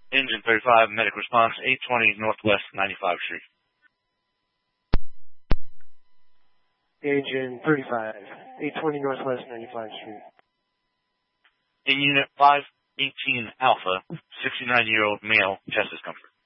Engine 35, medic response, 820 Northwest 95 Street. Engine 35, 820 Northwest 95 Street. In Unit 518 Alpha, 69-year-old male, chest discomfort.